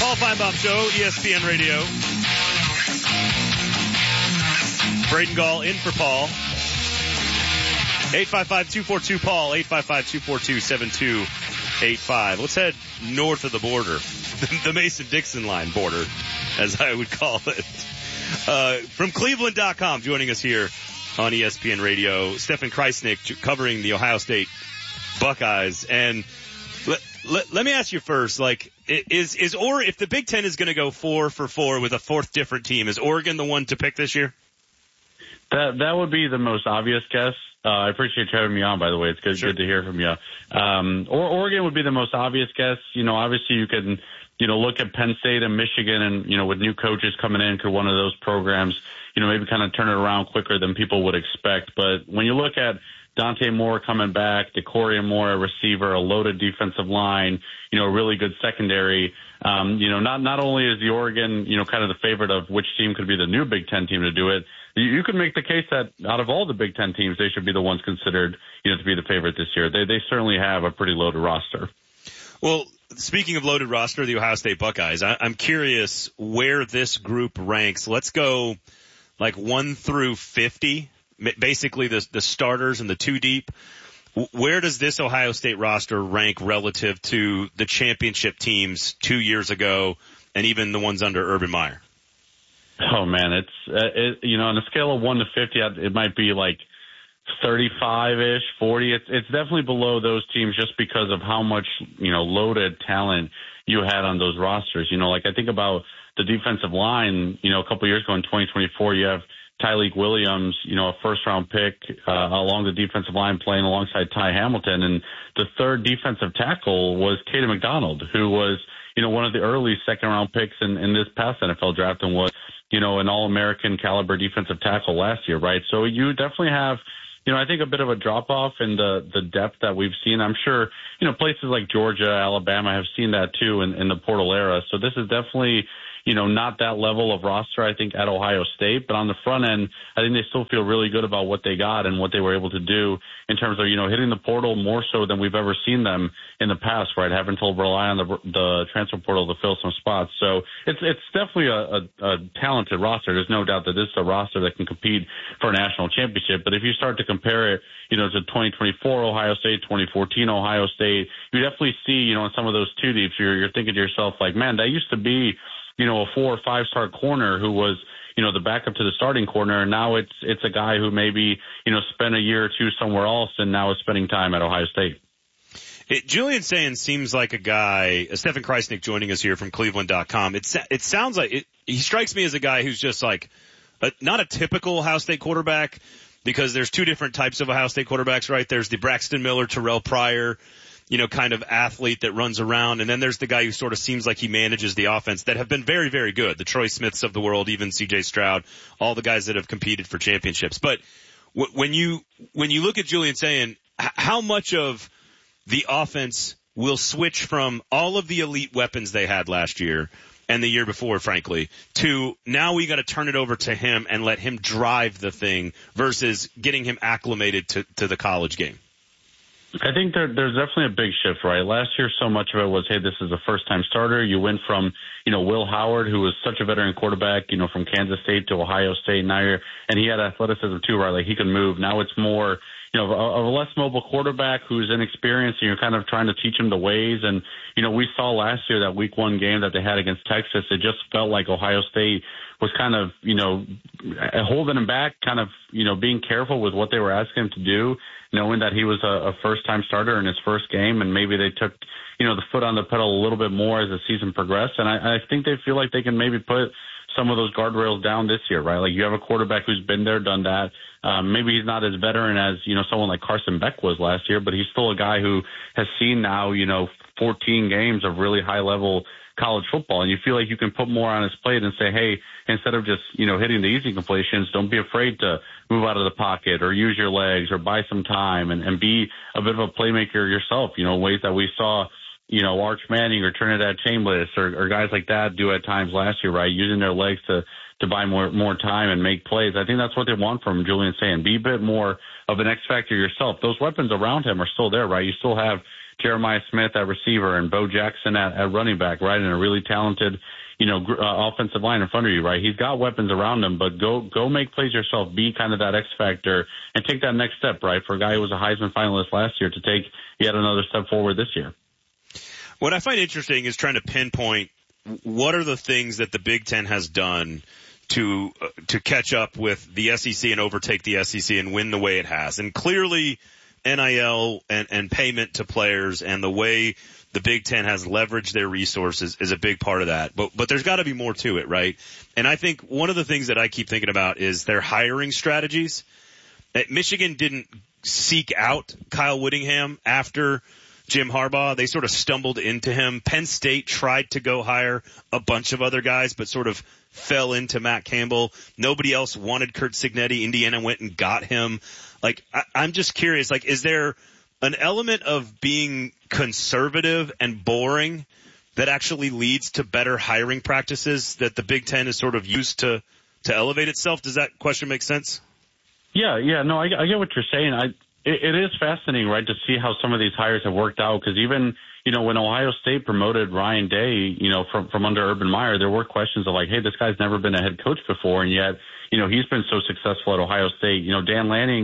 Paul Feinbaum Show, ESPN Radio. Braden Gall in for Paul. 855-242-PAUL, 855-242-7285. Let's head north of the border, the Mason-Dixon line border, as I would call it. From Cleveland.com, joining us here on ESPN Radio, Stephen Kreisnick covering the Ohio State Buckeyes. And let me ask you first, like, if the Big Ten is going to go 4 for 4 with a fourth different team, is Oregon the one to pick this year? That would be the most obvious guess. I appreciate you having me on, by the way. It's good, Sure. Good to hear from you. Oregon would be the most obvious guess. You know, obviously you can, look at Penn State and Michigan and, with new coaches coming in, could one of those programs, maybe kind of turn it around quicker than people would expect. But when you look at Dante Moore coming back, DeCorian Moore, a receiver, a loaded defensive line, a really good secondary. Not only is the Oregon, kind of the favorite of which team could be the new Big Ten team to do it, you could make the case that out of all the Big Ten teams, they should be the ones considered, to be the favorite this year. They certainly have a pretty loaded roster. Well, speaking of loaded roster, the Ohio State Buckeyes, I'm curious where this group ranks. Let's go like 1 through 50, basically the starters and the two deep. Where does this Ohio State roster rank relative to the championship teams 2 years ago and even the ones under Urban Meyer? Oh man, it's on a scale of 1 to 50, it might be like 35-ish, 40. It's definitely below those teams just because of how much loaded talent you had on those rosters. Like I think about the defensive line. A couple of years ago in 2024, you have Tyleik Williams, a first-round pick along the defensive line playing alongside Ty Hamilton, and the third defensive tackle was Caden McDonald, who was one of the early second-round picks in this past NFL draft and was an All-American caliber defensive tackle last year, right? So you definitely have, I think a bit of a drop-off in the depth that we've seen. I'm sure, places like Georgia, Alabama have seen that too in the portal era. So this is definitely, not that level of roster, I think, at Ohio State. But on the front end, I think they still feel really good about what they got and what they were able to do in terms of, hitting the portal more so than we've ever seen them in the past, right? Having to rely on the transfer portal to fill some spots. So it's definitely a talented roster. There's no doubt that this is a roster that can compete for a national championship. But if you start to compare it, to 2024 Ohio State, 2014 Ohio State, you definitely see, in some of those two deeps, you're thinking to yourself like, man, that used to be, a 4 or 5-star corner who was, the backup to the starting corner. And now it's a guy who maybe, spent a year or two somewhere else and now is spending time at Ohio State. Julian Sayin seems like a guy, Stephen Kreisnick joining us here from Cleveland.com. It sounds like he strikes me as a guy who's just like not a typical Ohio State quarterback, because there's two different types of Ohio State quarterbacks, right? There's the Braxton Miller, Terrell Pryor, kind of athlete that runs around. And then there's the guy who sort of seems like he manages the offense that have been very, very good. The Troy Smiths of the world, even C.J. Stroud, all the guys that have competed for championships. But when you look at Julian Sayin, how much of the offense will switch from all of the elite weapons they had last year and the year before, frankly, to now we got to turn it over to him and let him drive the thing versus getting him acclimated to the college game? I think there's definitely a big shift, right? Last year, so much of it was, hey, this is a first-time starter. You went from, Will Howard, who was such a veteran quarterback, from Kansas State to Ohio State. And he had athleticism too, right? Like he could move. Now it's more, of a less mobile quarterback who's inexperienced, and you're kind of trying to teach him the ways. And, we saw last year that week 1 game that they had against Texas, it just felt like Ohio State was kind of, holding him back, kind of, being careful with what they were asking him to do, knowing that he was a first-time starter in his first game, and maybe they took, the foot on the pedal a little bit more as the season progressed. And I think they feel like they can maybe put some of those guardrails down this year, right? Like you have a quarterback who's been there, done that. Maybe he's not as veteran as, someone like Carson Beck was last year, but he's still a guy who has seen now, 14 games of really high-level college football, and you feel like you can put more on his plate and say, hey, instead of just, hitting the easy completions, don't be afraid to move out of the pocket or use your legs or buy some time and be a bit of a playmaker yourself, ways that we saw, Arch Manning or Trinidad Chambliss or guys like that do at times last year, right? Using their legs to buy more time and make plays. I think that's what they want from Julian Sayin. Be a bit more of an X factor yourself. Those weapons around him are still there, right? You still have Jeremiah Smith at receiver and Bo Jackson at running back, right? And a really talented, offensive line in front of you, right? He's got weapons around him, but go make plays yourself. Be kind of that X factor and take that next step, right? For a guy who was a Heisman finalist last year to take yet another step forward this year. What I find interesting is trying to pinpoint what are the things that the Big Ten has done to catch up with the SEC and overtake the SEC and win the way it has. And clearly NIL and payment to players and the way the Big Ten has leveraged their resources is a big part of that. But there's got to be more to it, right? And I think one of the things that I keep thinking about is their hiring strategies. Michigan didn't seek out Kyle Whittingham after Jim Harbaugh. They sort of stumbled into him. Penn State tried to go hire a bunch of other guys, but sort of fell into Matt Campbell. Nobody else wanted Curt Cignetti. Indiana went and got him. Like, I'm just curious, like, is there an element of being conservative and boring that actually leads to better hiring practices that the Big Ten is sort of used to elevate itself? Does that question make sense? Yeah, no, I get what you're saying. It is fascinating, right, to see how some of these hires have worked out, because even, when Ohio State promoted Ryan Day, from under Urban Meyer, there were questions of like, hey, this guy's never been a head coach before, and yet, he's been so successful at Ohio State. Dan Lanning,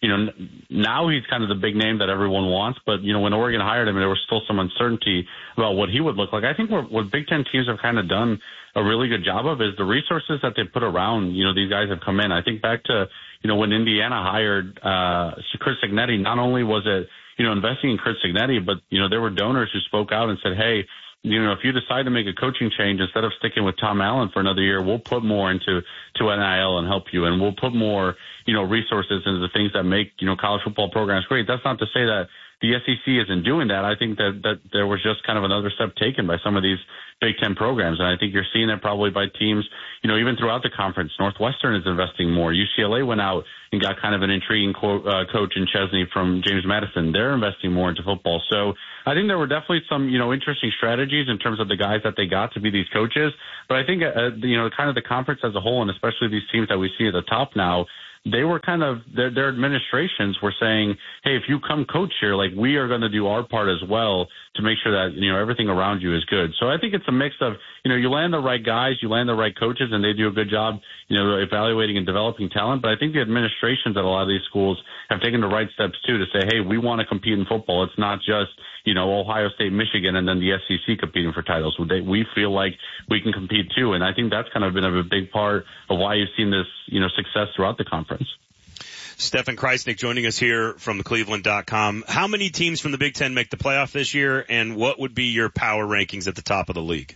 now he's kind of the big name that everyone wants, but, when Oregon hired him, there was still some uncertainty about what he would look like. I think what Big Ten teams have kind of done a really good job of is the resources that they put around, these guys have come in. I think back to, when Indiana hired Curt Cignetti, not only was it, investing in Curt Cignetti, but, there were donors who spoke out and said, hey, if you decide to make a coaching change, instead of sticking with Tom Allen for another year, we'll put more into NIL and help you, and we'll put more, resources into the things that make, college football programs great. That's not to say that the SEC isn't doing that. I think that there was just kind of another step taken by some of these Big Ten programs, and I think you're seeing it probably by teams, even throughout the conference. Northwestern is investing more. UCLA went out and got kind of an intriguing coach in Chesney from James Madison. They're investing more into football. So I think there were definitely some, interesting strategies in terms of the guys that they got to be these coaches. But I think, kind of the conference as a whole, and especially these teams that we see at the top now, they were kind of, their administrations were saying, hey, if you come coach here, like, we are going to do our part as well to make sure that, everything around you is good. So I think it's a mix of, you land the right guys, you land the right coaches, and they do a good job, evaluating and developing talent. But I think the administrations at a lot of these schools have taken the right steps too to say, hey, we want to compete in football. It's not just, Ohio State, Michigan, and then the SEC competing for titles. We feel like we can compete too. And I think that's kind of been a big part of why you've seen this, success throughout the conference. Stephen Kreisnick joining us here from the Cleveland.com. How many teams from the Big Ten make the playoff this year, and what would be your power rankings at the top of the league?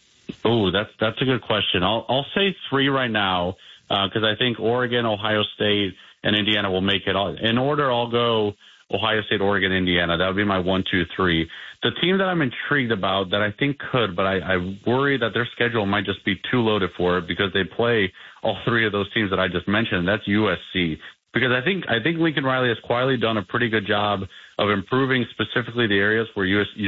Oh, that's a good question. I'll say 3 right now, because I think Oregon, Ohio State, and Indiana will make it. In order, I'll go Ohio State, Oregon, Indiana. That would be my 1, 2, 3. The team that I'm intrigued about that I think could, but I worry that their schedule might just be too loaded for it because they play all 3 of those teams that I just mentioned. That's USC. Because I think Lincoln Riley has quietly done a pretty good job of improving specifically the areas where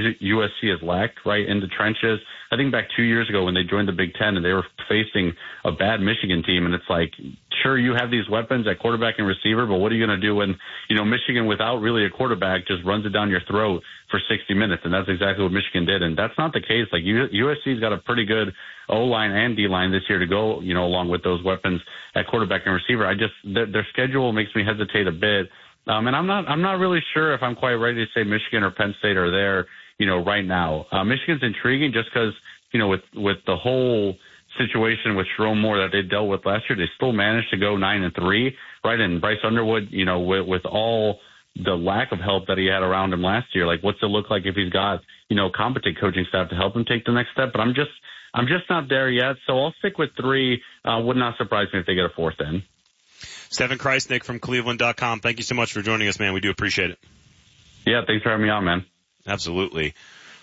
USC has lacked, right, in the trenches. I think back 2 years ago when they joined the Big Ten and they were facing a bad Michigan team, and it's like, sure, you have these weapons at quarterback and receiver, but what are you going to do when, Michigan without really a quarterback just runs it down your throat for 60 minutes? And that's exactly what Michigan did. And that's not the case. Like, USC's got a pretty good O-line and D-line this year to go, along with those weapons at quarterback and receiver. Their schedule makes me hesitate a bit. And I'm not really sure if I'm quite ready to say Michigan or Penn State are there, right now. Michigan's intriguing just because, with the whole situation with Jerome Moore that they dealt with last year, they still managed to go 9-3, right? And Bryce Underwood, with all the lack of help that he had around him last year, like, what's it look like if he's got, competent coaching staff to help him take the next step? But I'm just not there yet. So I'll stick with 3. Would not surprise me if they get a 4th in. Stephen Kreisnick from Cleveland.com. Thank you so much for joining us, man. We do appreciate it. Yeah, thanks for having me on, man. Absolutely.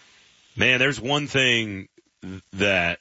Man, there's one thing that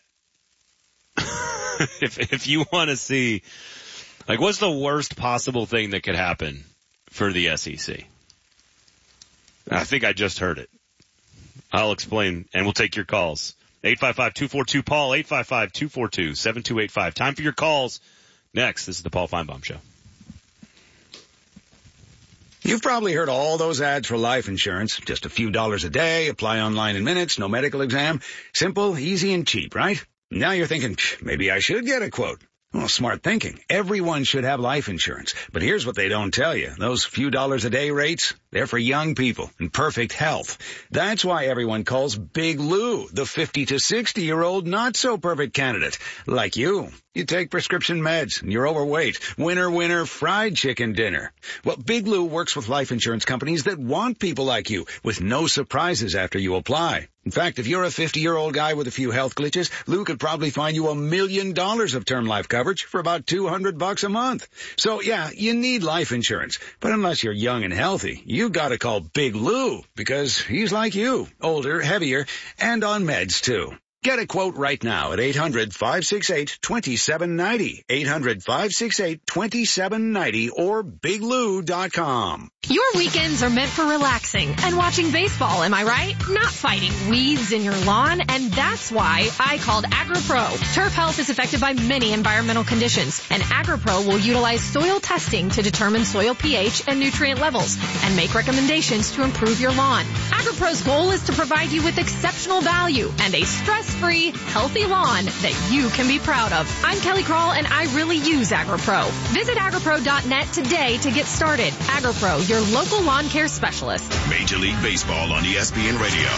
if you want to see, like, what's the worst possible thing that could happen for the SEC? I think I just heard it. I'll explain, and we'll take your calls. 855-242-PAUL, 855-242-7285. Time for your calls. Next, this is the Paul Feinbaum Show. You've probably heard all those ads for life insurance. Just a few dollars a day, apply online in minutes, no medical exam. Simple, easy, and cheap, right? Now you're thinking, maybe I should get a quote. Well, smart thinking. Everyone should have life insurance. But here's what they don't tell you. Those few dollars a day rates, they're for young people in perfect health. That's why everyone calls Big Lou the 50 to 60-year-old not-so-perfect candidate. Like you. You take prescription meds, and you're overweight. Winner, winner, fried chicken dinner. Well, Big Lou works with life insurance companies that want people like you, with no surprises after you apply. In fact, if you're a 50-year-old guy with a few health glitches, Lou could probably find you $1 million of term life coverage for about $200 a month. So, yeah, you need life insurance. But unless you're young and healthy, you gotta call Big Lou, because he's like you, older, heavier, and on meds, too. Get a quote right now at 800-568-2790, 800-568-2790, or biglou.com. Your weekends are meant for relaxing and watching baseball, am I right? Not fighting weeds in your lawn, and that's why I called AgriPro. Turf health is affected by many environmental conditions, and AgriPro will utilize soil testing to determine soil pH and nutrient levels and make recommendations to improve your lawn. AgriPro's goal is to provide you with exceptional value and a stress-free, healthy lawn that you can be proud of. I'm Kelly Krall, and I really use AgriPro. Visit agripro.net today to get started. AgriPro, your local lawn care specialist. Major League Baseball on ESPN Radio.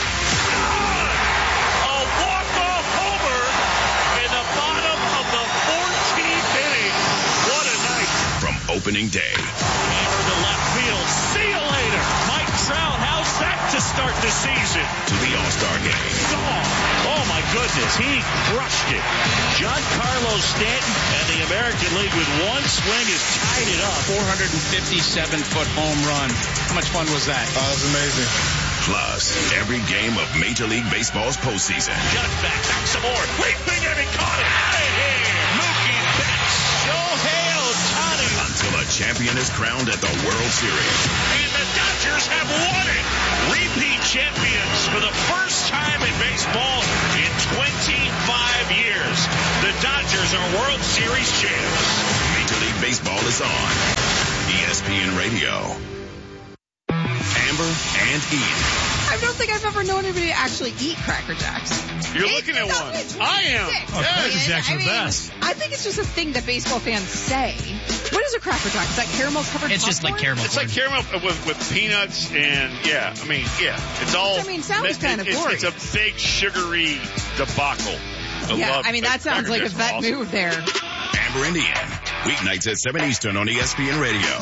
A walk-off homer in the bottom of the 14th inning. What a night. From opening day. Hammer to left field. See you later. Mike Trout, how's that to start the season? To the All-Star game. Oh my goodness, he crushed it. Giancarlo Stanton and the American League with one swing has tied it up. 457-foot home run. How much fun was that? Oh, that was amazing. Plus, every game of Major League Baseball's postseason. Got it back some more. Leaping and he caught it. Out of here. Mookie Betts. Shohei Ohtani. Until a champion is crowned at the World Series. And the Dodgers have won it. Repeat champions for the first time in baseball in 25 years. The Dodgers are World Series champs. Major League Baseball is on ESPN Radio. Amber and Ian. I don't think I've ever known anybody to actually eat Cracker Jacks. You're looking at one. I am. Cracker Jacks are the best. I think it's just a thing that baseball fans say. What is a Cracker Jack? Is that caramel covered? It's just like caramel. It's like caramel with peanuts and it's all. Sounds kind of boring. It's a big sugary debacle. That sounds like a vet move there. Amber and Ian, weeknights at 7 Eastern on ESPN Radio.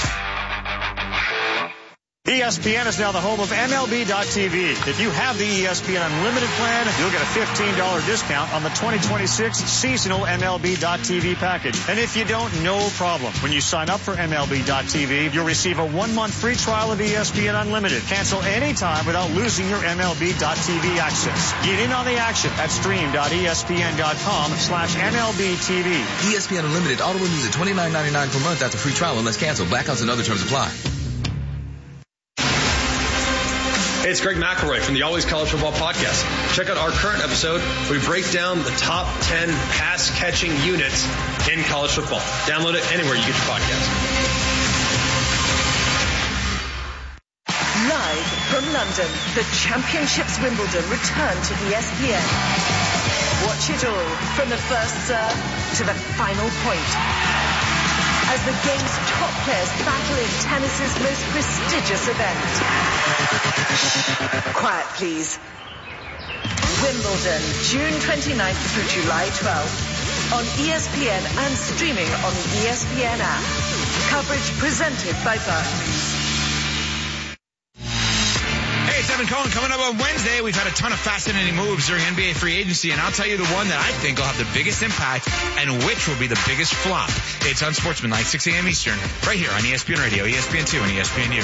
ESPN is now the home of MLB.TV. If you have the ESPN Unlimited plan, you'll get a $15 discount on the 2026 seasonal MLB.TV package. And if you don't, no problem. When you sign up for MLB.TV, you'll receive a 1-month free trial of ESPN Unlimited. Cancel anytime without losing your MLB.TV access. Get in on the action at stream.espn.com/MLBTV. ESPN Unlimited auto renews at $29.99 per month after free trial unless canceled. Blackouts and other terms apply. Hey, it's Greg McElroy from the Always College Football Podcast. Check out our current episode where we break down the top 10 pass-catching units in college football. Download it anywhere you get your podcast. Live from London, the Championships Wimbledon return to ESPN. Watch it all from the first serve to the final point, as the game's top players battle in tennis's most prestigious event. Quiet, please. Wimbledon, June 29th through July 12th. On ESPN and streaming on the ESPN app. Coverage presented by Barclays. Hey, it's Evan Cohen. Coming up on Wednesday, we've had a ton of fascinating moves during NBA free agency, and I'll tell you the one that I think will have the biggest impact and which will be the biggest flop. It's Unsportsmanlike, 6 a.m. Eastern, right here on ESPN Radio, ESPN2, and ESPNU.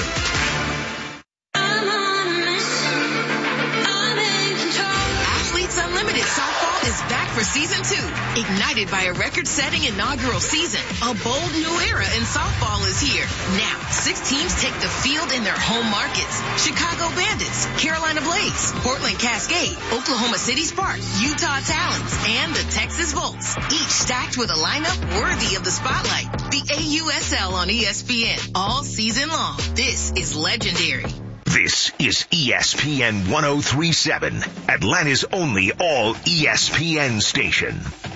Athletes Unlimited Softball is back for Season 2, ignited by a record-setting inaugural season. A bold new era in softball is here. Now, 6 teams take the field in their home markets. Chicago Bandits, Carolina Blaze, Portland Cascade, Oklahoma City Sparks, Utah Talons, and the Texas Volts. Each stacked with a lineup worthy of the spotlight. The AUSL on ESPN all season long. This is legendary. This is ESPN 103.7, Atlanta's only all ESPN station.